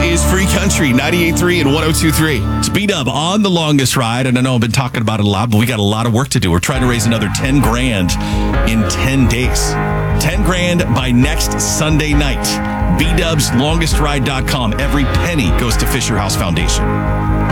is Free Country 98.3 and 102.3. It's B-Dub on the longest ride. And I know I've been talking about it a lot, but we got a lot of work to do. We're trying to raise another 10 grand in 10 days. 10 grand by next Sunday night. BDubsLongestRide.com. Every penny goes to Fisher House Foundation.